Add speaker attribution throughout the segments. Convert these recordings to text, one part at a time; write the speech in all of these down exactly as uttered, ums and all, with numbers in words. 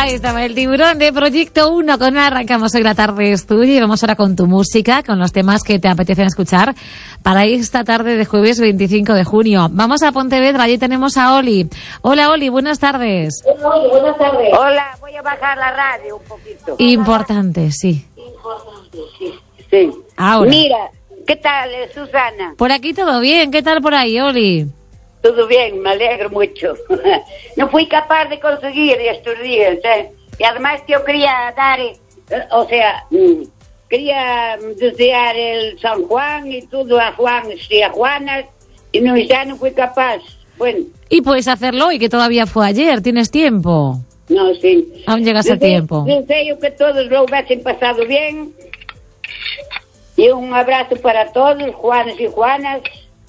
Speaker 1: Ahí estaba el Tiburón de Proyecto uno. Con él arrancamos hoy la tarde estudio y vamos ahora con tu música, con los temas que te apetecen escuchar para esta tarde de jueves veinticinco de junio. Vamos a Pontevedra, allí tenemos a Oli. Hola Oli, buenas tardes.
Speaker 2: Hola Oli, buenas tardes. Hola, voy a bajar la radio un poquito.
Speaker 1: Importante, sí.
Speaker 2: Importante, sí. Sí.
Speaker 1: Ahora.
Speaker 2: Mira, ¿qué tal, Susana?
Speaker 1: Por aquí todo bien, ¿qué tal por ahí, Oli?
Speaker 2: Todo bien, me alegro mucho. No fui capaz de conseguir estos días, ¿eh? Y además yo quería dar, eh, o sea, mm, quería desear el San Juan y todo a Juan y a Juanas, y no, ya no fui capaz. Bueno.
Speaker 1: Y puedes hacerlo hoy, que todavía fue ayer, ¿tienes tiempo?
Speaker 2: No, sí.
Speaker 1: Aún llegas
Speaker 2: deseo,
Speaker 1: a tiempo.
Speaker 2: Deseo que todos lo hubiesen pasado bien. Y un abrazo para todos, Juanes y Juanas.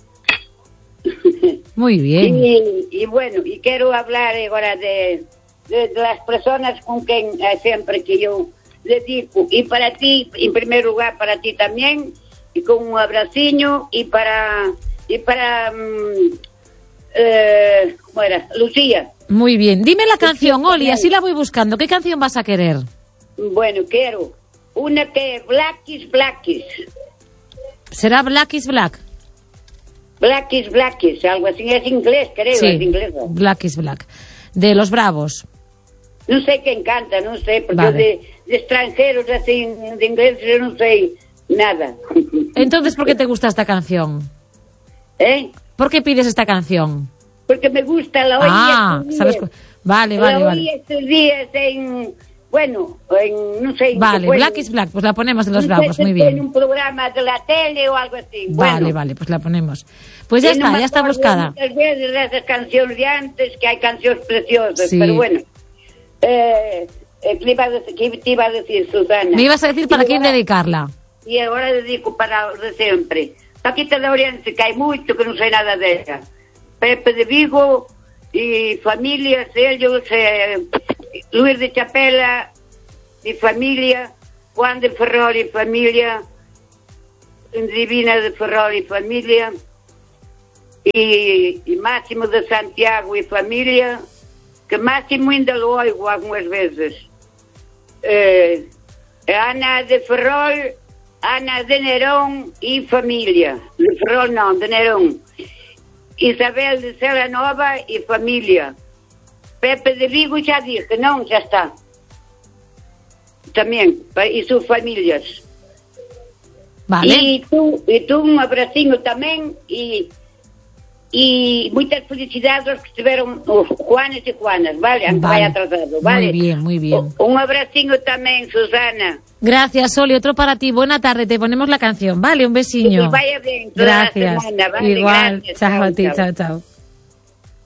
Speaker 1: Muy bien.
Speaker 2: Y, y bueno, y quiero hablar ahora de, de, de las personas con quien eh, siempre que yo les digo, y para ti, en primer lugar para ti también, y con un abraciño, y para, y para, um, eh, ¿cómo era? Lucía.
Speaker 1: Muy bien, dime la canción, Oli, así la voy buscando. ¿Qué canción vas a querer?
Speaker 2: Bueno, quiero una que es Black is Black is.
Speaker 1: ¿Será Black is Black?
Speaker 2: Black is Black is, algo así, es inglés, creo,
Speaker 1: Sí,
Speaker 2: es inglés.
Speaker 1: Black is Black, de Los Bravos.
Speaker 2: No sé quién canta, no sé, porque
Speaker 1: Vale.
Speaker 2: de, de extranjeros, así, de inglés, yo no sé nada.
Speaker 1: Entonces, ¿por qué te gusta esta canción?
Speaker 2: ¿Eh?
Speaker 1: ¿Por qué pides esta canción?
Speaker 2: Porque me gusta, la oí
Speaker 1: Ah,
Speaker 2: estos
Speaker 1: ¿sabes?
Speaker 2: días.
Speaker 1: cu- Vale, vale,
Speaker 2: La oí
Speaker 1: vale.
Speaker 2: estos días en, bueno, en, no sé.
Speaker 1: Vale,
Speaker 2: fue
Speaker 1: Black
Speaker 2: en-
Speaker 1: is Black, pues la ponemos de Los
Speaker 2: no sé
Speaker 1: Bravos,
Speaker 2: si
Speaker 1: muy
Speaker 2: fue en
Speaker 1: bien.
Speaker 2: un programa de la tele o algo así.
Speaker 1: Vale,
Speaker 2: bueno.
Speaker 1: vale, pues la ponemos. Pues ya
Speaker 2: Y no
Speaker 1: está,
Speaker 2: me
Speaker 1: ya está
Speaker 2: acuerdo
Speaker 1: buscada.
Speaker 2: Muchas veces de esas canciones de antes, que hay canciones preciosas,
Speaker 1: Sí.
Speaker 2: pero bueno. Eh, eh, ¿qué, iba a decir, ¿Qué te iba a decir, Susana?
Speaker 1: Me ibas a decir para
Speaker 2: Y
Speaker 1: quién
Speaker 2: ahora-
Speaker 1: dedicarla.
Speaker 2: Y ahora dedico para los de siempre. Paquita de Oriente, que hay mucho que no sé nada de ella. Pepe de Vigo y familias, ellos, eh, Luis de Chapela y familia, Juan de Ferrol y familia, Divina de Ferrol y familia, y, y Máximo de Santiago y familia, que Máximo ainda lo oigo algunas veces. Eh, Ana de Ferrol, Ana de Nerón y familia. De Ferrol no, de Nerón. Isabel de Serra Nova y familia. Pepe de Vigo ya dije, no, ya está. También, pa- y sus familias.
Speaker 1: Vale.
Speaker 2: Y tú, y tú un abracinho también y, y muchas felicidades a los que estuvieron, os Juanes y Juanas, ¿vale? Aunque
Speaker 1: Vale.
Speaker 2: vaya atrasado, ¿vale?
Speaker 1: Muy bien, muy bien.
Speaker 2: Un abracinho también, Susana.
Speaker 1: Gracias, Oli. Otro para ti. Buena tarde. Te ponemos la canción. Vale, un
Speaker 2: Que
Speaker 1: besiño.
Speaker 2: vaya bien toda la
Speaker 1: Gracias.
Speaker 2: semana, ¿vale?
Speaker 1: Igual.
Speaker 2: Gracias.
Speaker 1: Chao a ti.
Speaker 2: chao.
Speaker 1: Chao, chao.